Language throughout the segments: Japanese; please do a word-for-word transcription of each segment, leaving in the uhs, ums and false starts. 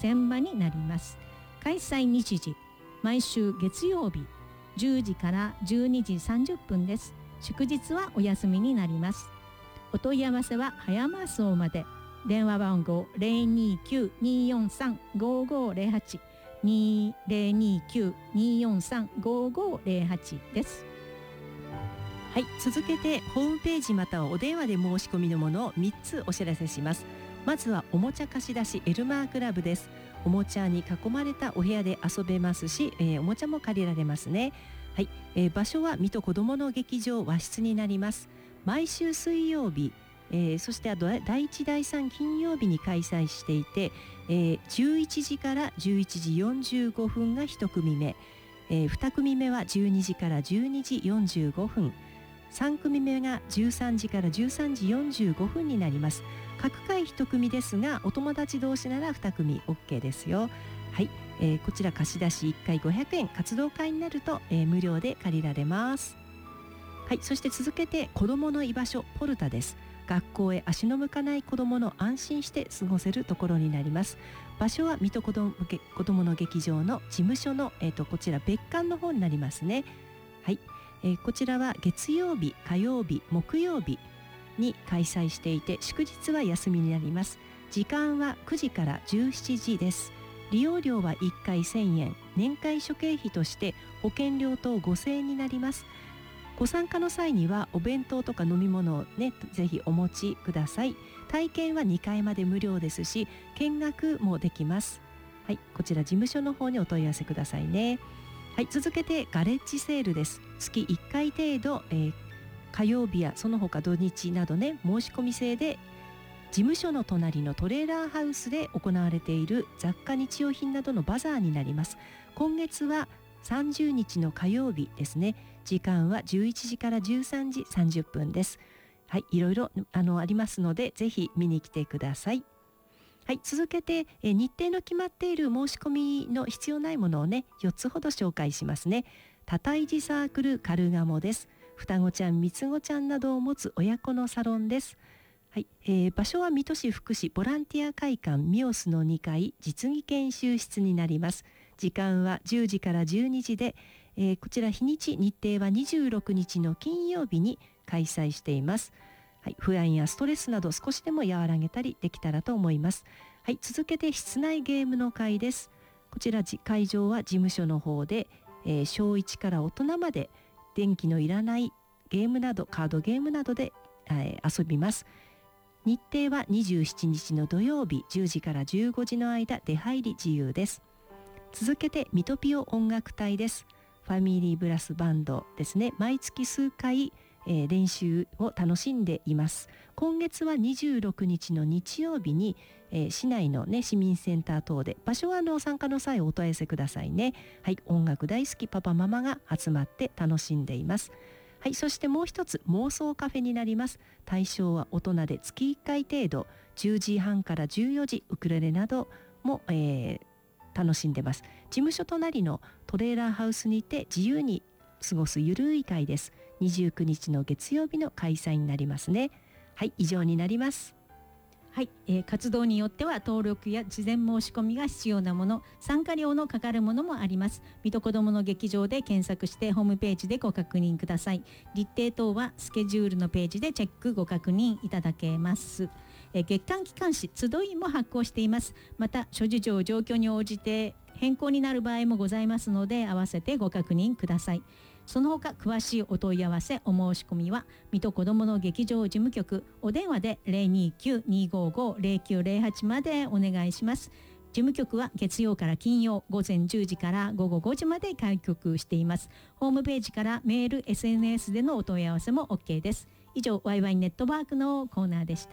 船場になります。開催日時、毎週月曜日じゅうじからじゅうにじさんじゅっぷんです。祝日はお休みになります。お問い合わせは早間荘まで。電話番号 ゼロにきゅう にーよんさん ごーごーゼロはち にーゼロにきゅう にーよんさん ごーごーゼロはち です。 はい、続けてホームページまたはお電話で申し込みのものをみっつお知らせします。まずはおもちゃ貸し出しエルマークラブです。おもちゃに囲まれたお部屋で遊べますし、えー、おもちゃも借りられますね。はい、えー、場所は水戸こどもの劇場和室になります。毎週水曜日、えー、そしてあとだいいちだいさん金曜日に開催していて、えー、じゅういちじからじゅういちじよんじゅうごふんがいち組目、えー、に組目はじゅうにじからじゅうにじよんじゅうごふん、さん組目がじゅうさんじからじゅうさんじよんじゅうごふんになります。各回いち組ですが、お友達同士ならに組 OK ですよ。はい、えー、こちら貸し出しいっかいごひゃくえん、活動会になると、えー、無料で借りられます。はい、そして続けて子どもの居場所ポルタです。学校へ足の向かない子どもの安心して過ごせるところになります。場所は水戸子ども子どもの劇場の事務所の、えー、とこちら別館の方になりますね。はい、えー、こちらは月曜日、火曜日、木曜日に開催していて、祝日は休みになります。時間はくじからじゅうしちじです。利用料はいっかいせんえん、年会諸経費として保険料等ごせんえんになります。ご参加の際にはお弁当とか飲み物をね、ぜひお持ちください。体験はにかいまで無料ですし、見学もできます。はい、こちら事務所の方にお問い合わせくださいね。はい、続けてガレッジセールです。月いっかい程度、えー、火曜日やその他土日などね、申し込み制で事務所の隣のトレーラーハウスで行われている雑貨日用品などのバザーになります。今月はさんじゅうにちの火曜日ですね。時間はじゅういちじからじゅうさんじさんじゅっぷんです。はい、いろいろあのありますので、ぜひ見に来てください。はい、続けてえ日程の決まっている申し込みの必要ないものをね、よっつほど紹介しますね。多胎児サークルカルガモです。双子ちゃん、三つ子ちゃんなどを持つ親子のサロンです。はい、えー、場所は水戸市福祉ボランティア会館ミオスのにかい実技研修室になります。時間はじゅうじからじゅうにじで、えー、こちら日にち日程はにじゅうろくにちの金曜日に開催しています。はい、不安やストレスなど少しでも和らげたりできたらと思います。はい、続けて室内ゲームの会です。こちら会場は事務所の方で、えー、小いちから大人まで電気のいらないゲームなどカードゲームなどで、えー、遊びます。日程はにじゅうしちにちの土曜日じゅうじからじゅうごじの間出入り自由です。続けてミトピオ音楽隊です。ファミリーブラスバンドですね。毎月数回、えー、練習を楽しんでいます。今月はにじゅうろくにちの日曜日に、えー、市内の、ね、市民センター等で、場所はあの参加の際お問い合わせくださいね。はい、音楽大好きパパママが集まって楽しんでいます。はい、そしてもう一つ妄想カフェになります。対象は大人で月いっかい程度、じゅうじはんからじゅうよじウクレレなども、えー、楽しんでます。事務所隣のトレーラーハウスにて自由に過ごすゆるい会です。にじゅうくにちの月曜日の開催になりますね。はい、以上になります。 はい、えー、活動によっては登録や事前申し込みが必要なもの、参加料のかかるものもあります。水戸子どもの劇場で検索してホームページでご確認ください。日程等はスケジュールのページでチェックご確認いただけます。えー、月間機関誌集いも発行しています。また諸事情状況に応じて変更になる場合もございますので、合わせてご確認ください。その他詳しいお問い合わせお申し込みは水戸子どもの劇場事務局お電話で ゼロにきゅう にーごーごー ゼロきゅうゼロはち までお願いします。事務局は月曜から金曜午前じゅうじから午後ごじまで開局しています。ホームページからメール エスエヌエス でのお問い合わせも OK です。以上ワイワイネットワークのコーナーでした。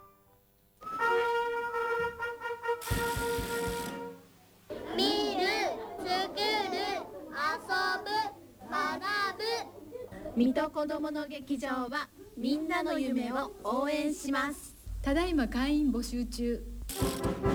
見る、作る、遊ぶ、学ぶ。 水戸こどもの劇場はみんなの夢を応援します。ただいま会員募集中。